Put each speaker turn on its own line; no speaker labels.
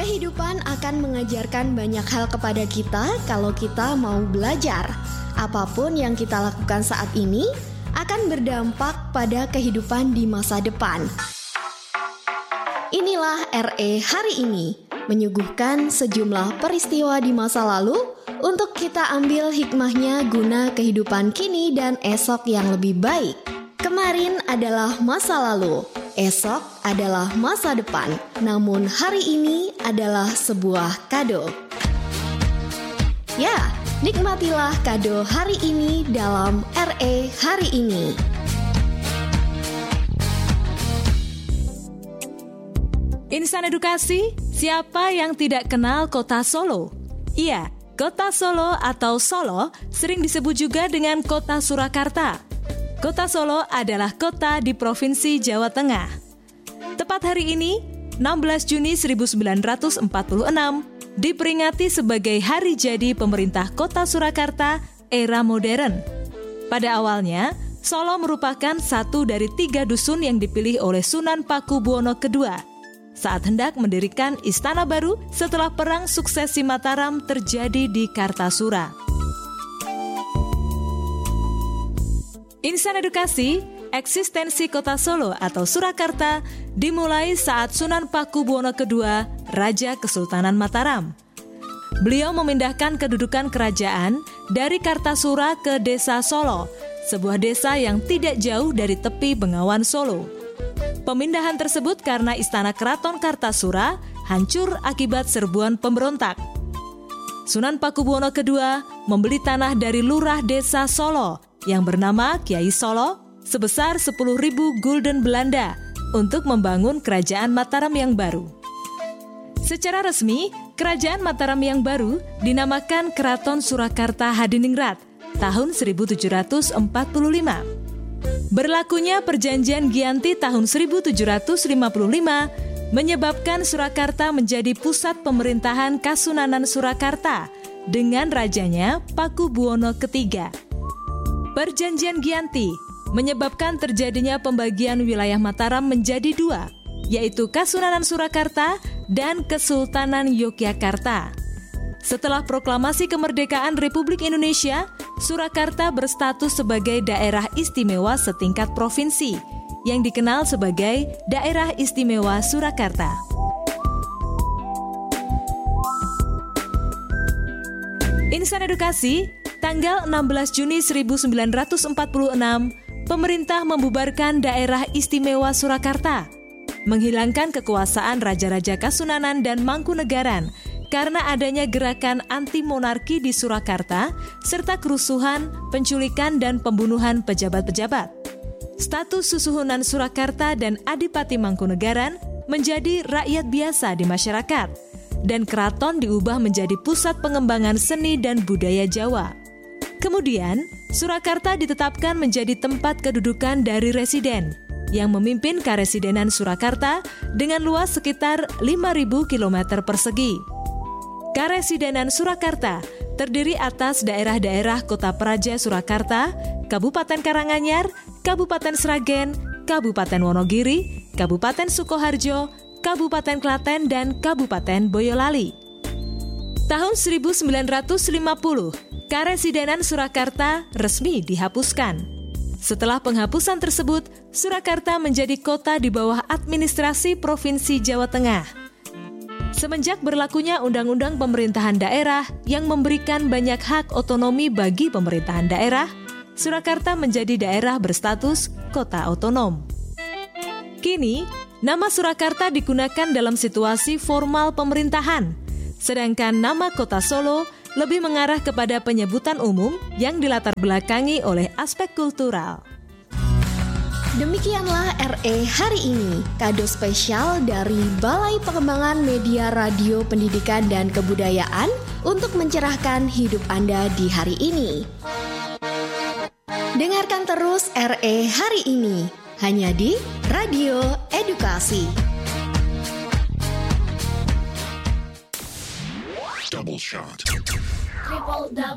Kehidupan akan mengajarkan banyak hal kepada kita kalau kita mau belajar. Apapun yang kita lakukan saat ini akan berdampak pada kehidupan di masa depan. Inilah RE hari ini, menyuguhkan sejumlah peristiwa di masa lalu untuk kita ambil hikmahnya guna kehidupan kini dan esok yang lebih baik. Kemarin adalah masa lalu, esok adalah masa depan, namun hari ini adalah sebuah kado. Ya, nikmatilah kado hari ini dalam RE hari ini.
Insan edukasi, siapa yang tidak kenal kota Solo? Iya, kota Solo atau Solo sering disebut juga dengan kota Surakarta. Kota Solo adalah kota di Provinsi Jawa Tengah. Tepat hari ini, 16 Juni 1946, diperingati sebagai hari jadi pemerintah kota Surakarta era modern. Pada awalnya, Solo merupakan satu dari 3 dusun yang dipilih oleh Sunan Pakubuwono II saat hendak mendirikan istana baru setelah Perang Suksesi Mataram terjadi di Kartasura. Insan edukasi, eksistensi kota Solo atau Surakarta dimulai saat Sunan Pakubuwono II, Raja Kesultanan Mataram. Beliau memindahkan kedudukan kerajaan dari Kartasura ke Desa Solo, sebuah desa yang tidak jauh dari tepi Bengawan Solo. Pemindahan tersebut karena istana keraton Kartasura hancur akibat serbuan pemberontak. Sunan Pakubuwono II membeli tanah dari lurah Desa Solo yang bernama Kiai Solo sebesar 10.000 gulden Belanda untuk membangun kerajaan Mataram yang baru. Secara resmi, kerajaan Mataram yang baru dinamakan Keraton Surakarta Hadiningrat tahun 1745. Berlakunya Perjanjian Giyanti tahun 1755 menyebabkan Surakarta menjadi pusat pemerintahan Kasunanan Surakarta dengan rajanya Pakubuwono III. Perjanjian Giyanti menyebabkan terjadinya pembagian wilayah Mataram menjadi 2, yaitu Kasunanan Surakarta dan Kesultanan Yogyakarta. Setelah proklamasi kemerdekaan Republik Indonesia, Surakarta berstatus sebagai daerah istimewa setingkat provinsi, yang dikenal sebagai Daerah Istimewa Surakarta. Insan edukasi, tanggal 16 Juni 1946, pemerintah membubarkan Daerah Istimewa Surakarta, menghilangkan kekuasaan Raja-Raja Kasunanan dan Mangkunegaran karena adanya gerakan anti-monarki di Surakarta serta kerusuhan, penculikan, dan pembunuhan pejabat-pejabat. Status Susuhunan Surakarta dan Adipati Mangkunegaran menjadi rakyat biasa di masyarakat, dan keraton diubah menjadi pusat pengembangan seni dan budaya Jawa. Kemudian, Surakarta ditetapkan menjadi tempat kedudukan dari residen yang memimpin Karesidenan Surakarta dengan luas sekitar 5.000 km persegi. Karesidenan Surakarta terdiri atas daerah-daerah Kota Praja Surakarta, Kabupaten Karanganyar, Kabupaten Sragen, Kabupaten Wonogiri, Kabupaten Sukoharjo, Kabupaten Klaten, dan Kabupaten Boyolali. Tahun 1950, Karesidenan Surakarta resmi dihapuskan. Setelah penghapusan tersebut, Surakarta menjadi kota di bawah administrasi Provinsi Jawa Tengah. Semenjak berlakunya Undang-Undang Pemerintahan Daerah yang memberikan banyak hak otonomi bagi pemerintahan daerah, Surakarta menjadi daerah berstatus kota otonom. Kini, nama Surakarta digunakan dalam situasi formal pemerintahan, sedangkan nama kota Solo lebih mengarah kepada penyebutan umum yang dilatar belakangi oleh aspek kultural.
Demikianlah RE hari ini, kado spesial dari Balai Pengembangan Media Radio Pendidikan dan Kebudayaan untuk mencerahkan hidup Anda di hari ini. Dengarkan terus RE hari ini, hanya di Radio Edukasi.
Double shot.